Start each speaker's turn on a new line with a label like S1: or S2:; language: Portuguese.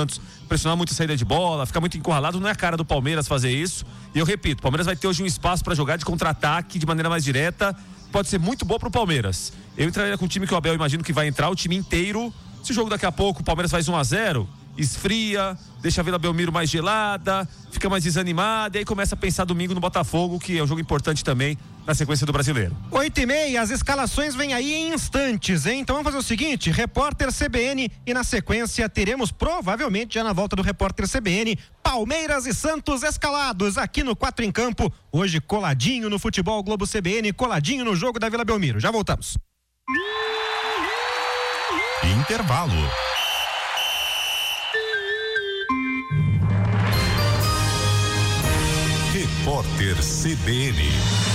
S1: Santos pressionar muito a saída de bola, ficar muito encurralado. Não é a cara do Palmeiras fazer isso. E eu repito, o Palmeiras vai ter hoje um espaço para jogar de contra-ataque de maneira mais direta. Pode ser muito bom pro Palmeiras. Eu entraria com o time que o Abel imagino que vai entrar, o time inteiro. Se o jogo daqui a pouco o Palmeiras faz 1-0, esfria, deixa a Vila Belmiro mais gelada, fica mais desanimada, e aí começa a pensar domingo no Botafogo, que é um jogo importante também na sequência do Brasileiro.
S2: 8h30, as escalações vêm aí em instantes, hein? Então vamos fazer o seguinte, Repórter CBN, e na sequência teremos provavelmente já na volta do Repórter CBN, Palmeiras e Santos escalados aqui no 4 em Campo, hoje coladinho no Futebol Globo CBN, coladinho no jogo da Vila Belmiro. Já voltamos.
S3: Intervalo. Repórter CBN.